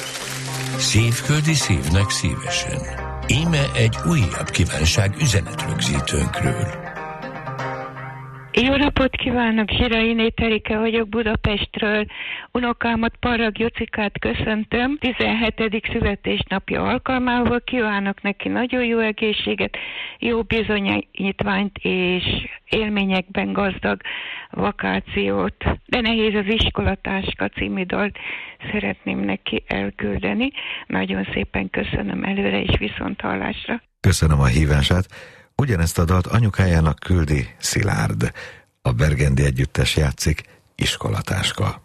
Szívköldi szívnek szívesen. Íme egy újabb kívánság üzenetrögzítőnkről. Jó napot kívánok, Zsirai Néterike vagyok Budapestről. Unokámat, Parag Jocikát köszöntöm. 17. születésnapja alkalmával kívánok neki nagyon jó egészséget, jó bizonyítványt és élményekben gazdag vakációt. De nehéz az Iskolatáska című dalt szeretném neki elküldeni. Nagyon szépen köszönöm előre, és viszonthallásra. Köszönöm a hívását. Ugyanezt a dalt anyukájának küldi Szilárd. A Bergendi Együttes játszik, Iskolatáska.